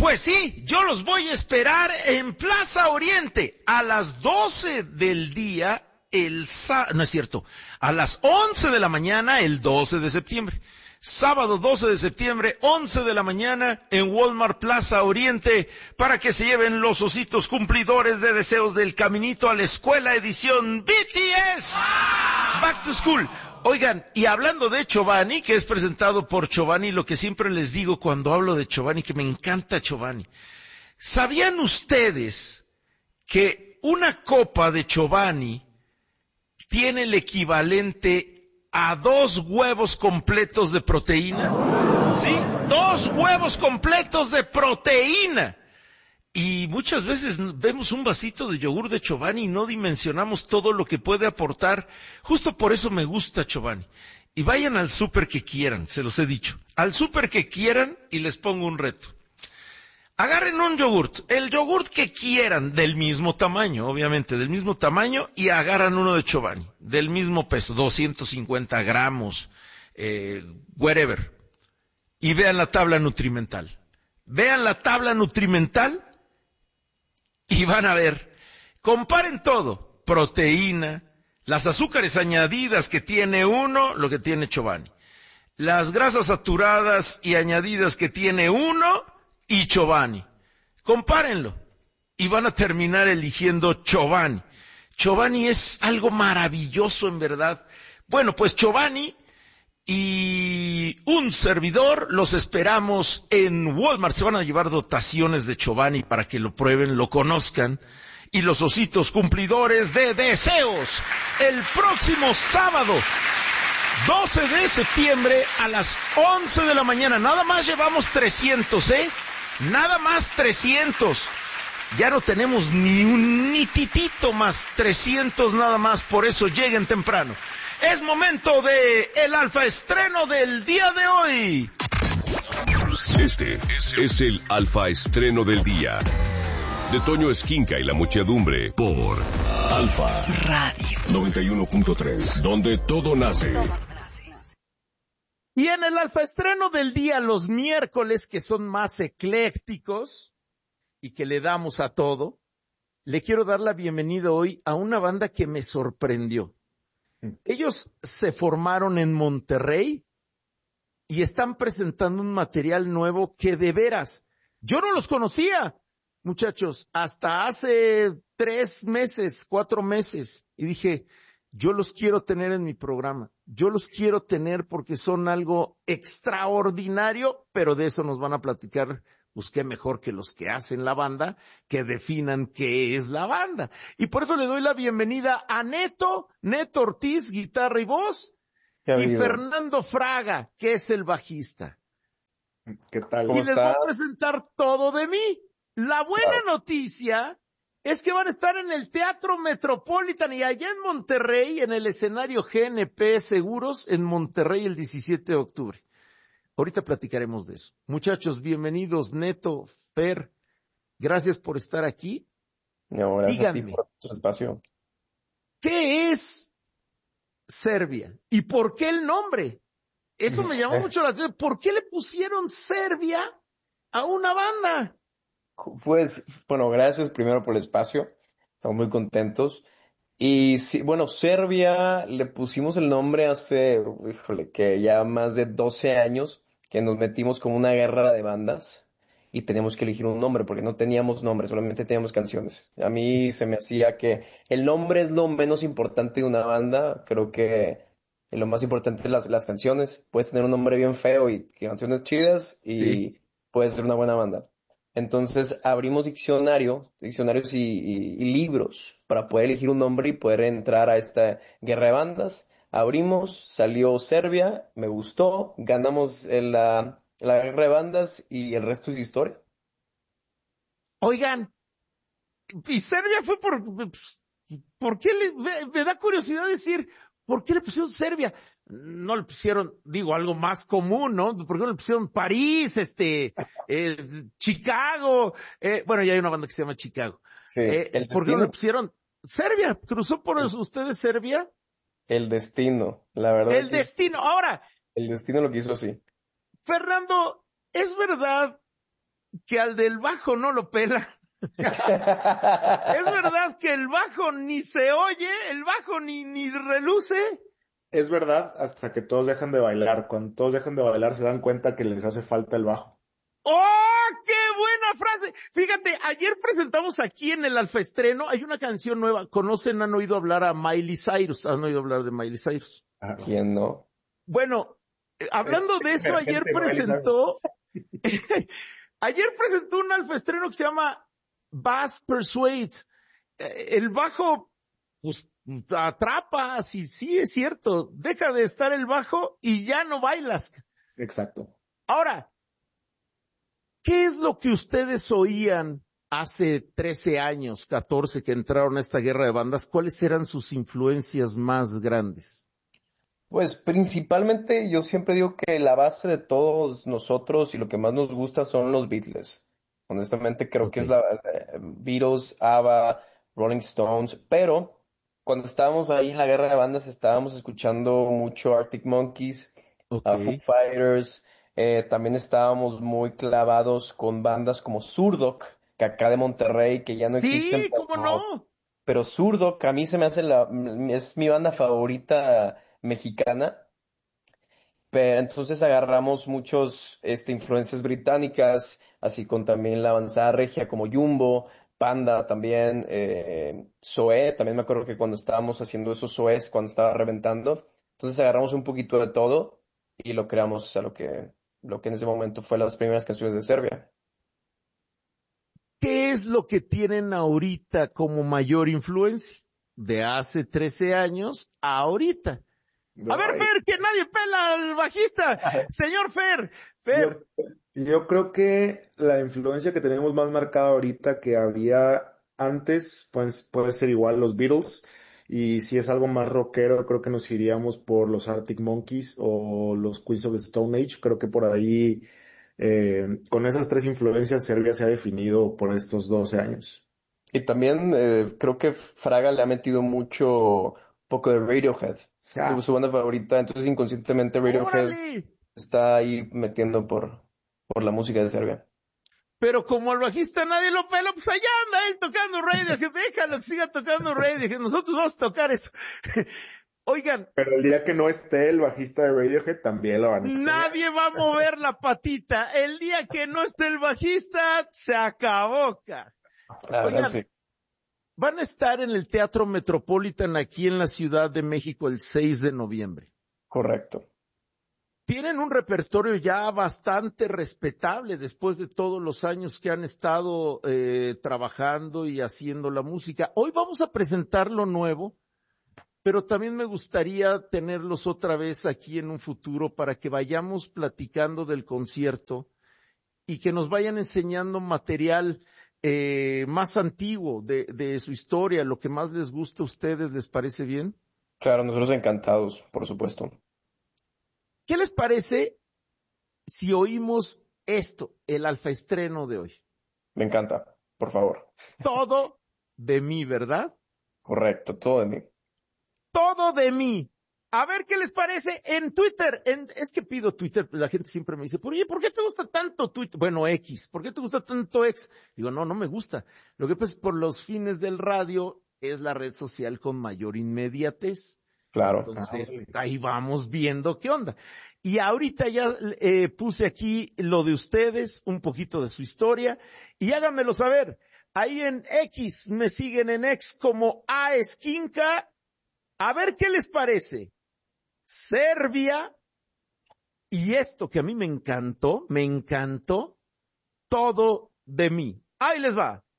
Pues sí, yo los voy a esperar en Plaza Oriente a las 12 del día, no es cierto, a las 11 de la mañana el 12 de septiembre. Sábado 12 de septiembre, 11 de la mañana, en Walmart Plaza Oriente, para que se lleven los ositos cumplidores de deseos del Caminito a la Escuela edición BTS Back to School. Oigan, y hablando de Chobani, que es presentado por Chobani, lo que siempre les digo cuando hablo de Chobani, que me encanta Chobani. ¿Sabían ustedes que una copa de Chobani tiene el equivalente a 2 huevos completos de proteína? ¿Sí? 2 huevos completos de proteína. Y muchas veces vemos un vasito de yogur de Chobani y no dimensionamos todo lo que puede aportar. Justo por eso me gusta Chobani. Y vayan al súper que quieran, se los he dicho. Al súper que quieran y les pongo un reto. Agarren un yogurt, el yogurt que quieran, del mismo tamaño, obviamente, del mismo tamaño, y agarran uno de Chobani, del mismo peso, 250 gramos, whatever. Y vean la tabla nutrimental. Vean la tabla nutrimental y van a ver. Comparen todo, proteína, las azúcares añadidas que tiene uno, lo que tiene Chobani. Las grasas saturadas y añadidas que tiene uno, y Chobani. Compárenlo y van a terminar eligiendo Chobani. Chobani es algo maravilloso en verdad. Bueno, pues Chobani y un servidor los esperamos en Walmart. Se van a llevar dotaciones de Chobani para que lo prueben, lo conozcan. Y los ositos cumplidores de deseos el próximo sábado 12 de septiembre a las 11 de la mañana. Nada más llevamos 300, Nada más 300. Ya no tenemos ni un nititito más. 300 nada más. Por eso lleguen temprano. Es momento de el alfa estreno del día de hoy. Este es el alfa estreno del día. De Toño Esquinca y la muchedumbre por Alfa Radio 91.3, donde todo nace. Y en el alfa estreno del día, los miércoles, que son más eclécticos y que le damos a todo, le quiero dar la bienvenida hoy a una banda que me sorprendió. Ellos se formaron en Monterrey y están presentando un material nuevo que de veras, yo no los conocía, muchachos, hasta hace 3 meses, 4 meses, y dije, yo los quiero tener en mi programa. Yo los quiero tener porque son algo extraordinario, pero de eso nos van a platicar, pues qué mejor que los que hacen la banda, que definan qué es la banda. Y por eso le doy la bienvenida a Neto Ortiz, guitarra y voz, y Fernando Fraga, que es el bajista. ¿Qué tal? ¿Cómo y les voy a presentar todo de mí. La buena noticia es que van a estar en el Teatro Metropolitan y allá en Monterrey, en el escenario GNP Seguros, en Monterrey el 17 de octubre. Ahorita platicaremos de eso. Muchachos, bienvenidos, Neto, Fer, gracias por estar aquí. No, gracias. Díganme, a ti por tu espacio. ¿qué es Serbia? ¿Y por qué el nombre? Eso me llamó mucho la atención. ¿Por qué le pusieron Serbia a una banda? Pues, bueno, gracias primero por el espacio. Estamos muy contentos. Y sí, bueno, Serbia le pusimos el nombre hace, que ya más de 12 años que nos metimos como una guerra de bandas y teníamos que elegir un nombre porque no teníamos nombre, solamente teníamos canciones. A mí se me hacía que el nombre es lo menos importante de una banda. Creo que lo más importante es las canciones. Puedes tener un nombre bien feo y canciones chidas y puedes ser una buena banda. Entonces abrimos diccionarios y libros para poder elegir un nombre y poder entrar a esta guerra de bandas. Abrimos, salió Serbia, me gustó, ganamos la guerra de bandas y el resto es historia. Oigan, y Serbia fue ¿por qué me da curiosidad decir, ¿por qué le pusieron Serbia? No le pusieron, algo más común, ¿no? ¿Por qué no le pusieron París, Chicago? Bueno, ya hay una banda que se llama Chicago. Sí, ¿por qué no le pusieron Serbia? ¿Cruzó por ustedes Serbia? El destino, la verdad. El destino. Ahora. El destino lo quiso así. Fernando, ¿es verdad que al del bajo no lo pela. Es verdad que el bajo ni se oye, el bajo ni reluce. Es verdad, hasta que todos dejan de bailar. Cuando todos dejan de bailar se dan cuenta que les hace falta el bajo. ¡Oh, qué buena frase! Fíjate, ayer presentamos aquí en el Alfa Estreno, hay una canción nueva. ¿Han oído hablar a Miley Cyrus? ¿Han oído hablar de Miley Cyrus? ¿Quién no? Bueno, hablando de eso, ayer presentó un Alfa Estreno que se llama Bass Persuade. El bajo, pues, atrapa, sí es cierto. Deja de estar el bajo y ya no bailas. Exacto. Ahora, ¿qué es lo que ustedes oían hace 13 años, 14, que entraron a esta guerra de bandas? ¿Cuáles eran sus influencias más grandes? Pues principalmente yo siempre digo que la base de todos nosotros y lo que más nos gusta son los Beatles. Honestamente creo que es la Beatles, ABBA, Rolling Stones, pero cuando estábamos ahí en la guerra de bandas estábamos escuchando mucho Arctic Monkeys, a Foo Fighters, también estábamos muy clavados con bandas como Zurdok, que acá de Monterrey, que ya no existen. Sí, ¿cómo no? Pero Zurdok a mí se me hace es mi banda favorita mexicana. Pero entonces agarramos muchos influencias británicas, así con también la avanzada regia como Jumbo, Panda también, Zoé, también me acuerdo que cuando estábamos haciendo esos Zoés, cuando estaba reventando, entonces agarramos un poquito de todo y lo creamos a lo que en ese momento fue las primeras canciones de Serbia. ¿Qué es lo que tienen ahorita como mayor influencia? De hace 13 años a ahorita. A ver, Fer, que nadie pela al bajista. Señor Fer. Yo creo que la influencia que tenemos más marcada ahorita que había antes, pues puede ser igual los Beatles. Y si es algo más rockero, creo que nos iríamos por los Arctic Monkeys o los Queens of the Stone Age. Creo que por ahí, con esas tres influencias, Serbia se ha definido por estos 12 años. Y también creo que Fraga le ha metido mucho, poco de Radiohead. Su banda favorita, entonces inconscientemente Radiohead está ahí metiendo por la música de Serbia. Pero como al bajista nadie lo pela, pues allá anda él tocando Radiohead, déjalo que siga tocando Radiohead, nosotros vamos a tocar esto. Oigan. Pero el día que no esté el bajista de Radiohead también lo van a extrañar. Nadie va a mover la patita. El día que no esté el bajista, se acabó. Oigan, sí. Van a estar en el Teatro Metropolitan aquí en la Ciudad de México el 6 de noviembre. Correcto. Tienen un repertorio ya bastante respetable después de todos los años que han estado trabajando y haciendo la música. Hoy vamos a presentar lo nuevo, pero también me gustaría tenerlos otra vez aquí en un futuro para que vayamos platicando del concierto y que nos vayan enseñando material más antiguo de su historia, lo que más les gusta a ustedes. ¿Les parece bien? Claro, nosotros encantados, por supuesto. ¿Qué les parece si oímos esto, el Alfa Estreno de hoy? Me encanta, por favor. Todo de mí, ¿verdad? Correcto, todo de mí. Todo de mí. A ver qué les parece en Twitter. Es que pido Twitter, la gente siempre me dice, oye, ¿por qué te gusta tanto Twitter? Bueno, X. ¿Por qué te gusta tanto X? Digo, no me gusta. Lo que pasa es por los fines del radio es la red social con mayor inmediatez. Claro. Entonces, ahí vamos viendo qué onda. Y ahorita ya puse aquí lo de ustedes, un poquito de su historia, y háganmelo saber. Ahí en X, me siguen en X como A Esquinca. A ver qué les parece. Serbia, y esto que a mí me encantó, todo de mí. Ahí les va.